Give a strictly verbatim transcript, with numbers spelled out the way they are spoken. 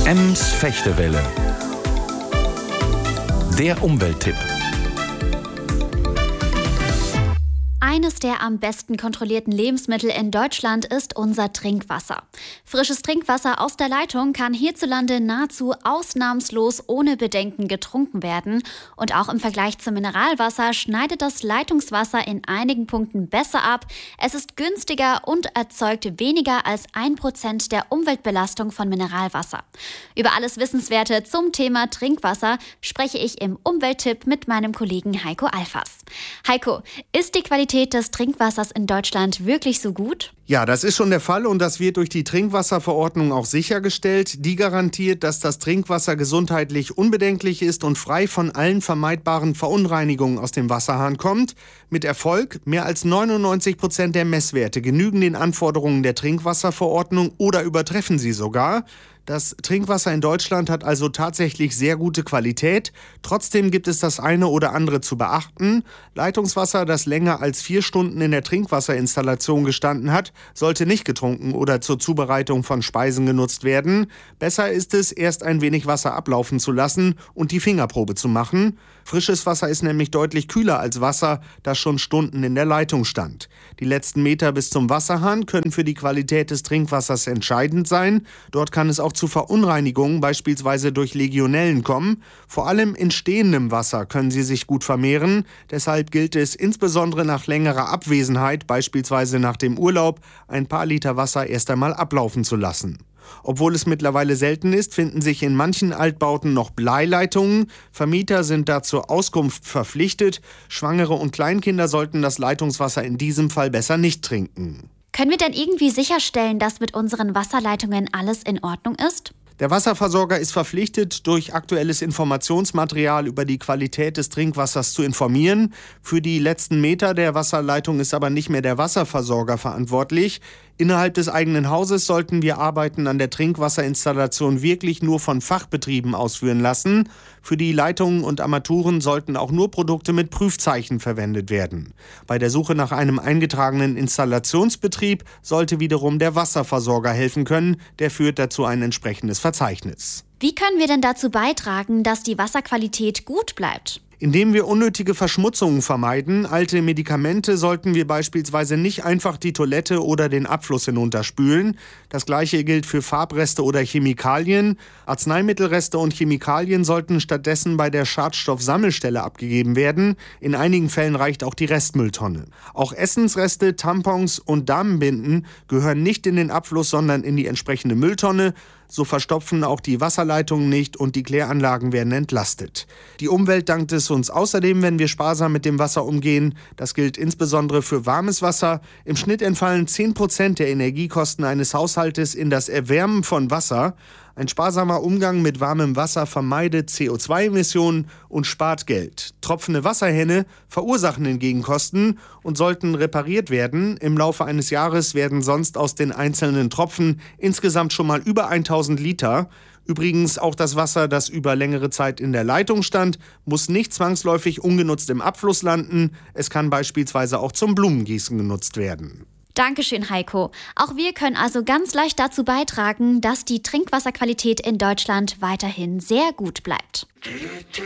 Ems Fechtewelle. Der Umwelttipp. Eines der am besten kontrollierten Lebensmittel in Deutschland ist unser Trinkwasser. Frisches Trinkwasser aus der Leitung kann hierzulande nahezu ausnahmslos ohne Bedenken getrunken werden. Und auch im Vergleich zum Mineralwasser schneidet das Leitungswasser in einigen Punkten besser ab. Es ist günstiger und erzeugt weniger als ein Prozent der Umweltbelastung von Mineralwasser. Über alles Wissenswerte zum Thema Trinkwasser spreche ich im Umwelttipp mit meinem Kollegen Heiko Alfers. Heiko, ist die Qualität des Trinkwassers in Deutschland wirklich so gut? Ja, das ist schon der Fall und das wird durch die Trinkwasserverordnung auch sichergestellt. Die garantiert, dass das Trinkwasser gesundheitlich unbedenklich ist und frei von allen vermeidbaren Verunreinigungen aus dem Wasserhahn kommt. Mit Erfolg, mehr als neunundneunzig Prozent der Messwerte genügen den Anforderungen der Trinkwasserverordnung oder übertreffen sie sogar. Das Trinkwasser in Deutschland hat also tatsächlich sehr gute Qualität. Trotzdem gibt es das eine oder andere zu beachten. Leitungswasser, das länger als vier Stunden in der Trinkwasserinstallation gestanden hat, sollte nicht getrunken oder zur Zubereitung von Speisen genutzt werden. Besser ist es, erst ein wenig Wasser ablaufen zu lassen und die Fingerprobe zu machen. Frisches Wasser ist nämlich deutlich kühler als Wasser, das schon Stunden in der Leitung stand. Die letzten Meter bis zum Wasserhahn können für die Qualität des Trinkwassers entscheidend sein. Dort kann es auch zu Verunreinigungen, beispielsweise durch Legionellen, kommen. Vor allem in stehendem Wasser können sie sich gut vermehren. Deshalb gilt es insbesondere nach längerer Abwesenheit, beispielsweise nach dem Urlaub, ein paar Liter Wasser erst einmal ablaufen zu lassen. Obwohl es mittlerweile selten ist, finden sich in manchen Altbauten noch Bleileitungen. Vermieter sind da zur Auskunft verpflichtet. Schwangere und Kleinkinder sollten das Leitungswasser in diesem Fall besser nicht trinken. Können wir denn irgendwie sicherstellen, dass mit unseren Wasserleitungen alles in Ordnung ist? Der Wasserversorger ist verpflichtet, durch aktuelles Informationsmaterial über die Qualität des Trinkwassers zu informieren. Für die letzten Meter der Wasserleitung ist aber nicht mehr der Wasserversorger verantwortlich. Innerhalb des eigenen Hauses sollten wir Arbeiten an der Trinkwasserinstallation wirklich nur von Fachbetrieben ausführen lassen. Für die Leitungen und Armaturen sollten auch nur Produkte mit Prüfzeichen verwendet werden. Bei der Suche nach einem eingetragenen Installationsbetrieb sollte wiederum der Wasserversorger helfen können. Der führt dazu ein entsprechendes Verzeichnis. Wie können wir denn dazu beitragen, dass die Wasserqualität gut bleibt? Indem wir unnötige Verschmutzungen vermeiden. Alte Medikamente sollten wir beispielsweise nicht einfach die Toilette oder den Abfluss hinunterspülen. Das Gleiche gilt für Farbreste oder Chemikalien. Arzneimittelreste und Chemikalien sollten stattdessen bei der Schadstoffsammelstelle abgegeben werden. In einigen Fällen reicht auch die Restmülltonne. Auch Essensreste, Tampons und Damenbinden gehören nicht in den Abfluss, sondern in die entsprechende Mülltonne. So verstopfen auch die Wasserleitungen nicht und die Kläranlagen werden entlastet. Die Umwelt dankt es uns außerdem, wenn wir sparsam mit dem Wasser umgehen. Das gilt insbesondere für warmes Wasser. Im Schnitt entfallen zehn Prozent der Energiekosten eines Haushaltes in das Erwärmen von Wasser. Ein sparsamer Umgang mit warmem Wasser vermeidet C O zwei Emissionen und spart Geld. Tropfende Wasserhähne verursachen hingegen Kosten und sollten repariert werden. Im Laufe eines Jahres werden sonst aus den einzelnen Tropfen insgesamt schon mal über tausend Liter. Übrigens auch das Wasser, das über längere Zeit in der Leitung stand, muss nicht zwangsläufig ungenutzt im Abfluss landen. Es kann beispielsweise auch zum Blumengießen genutzt werden. Dankeschön, Heiko. Auch wir können also ganz leicht dazu beitragen, dass die Trinkwasserqualität in Deutschland weiterhin sehr gut bleibt.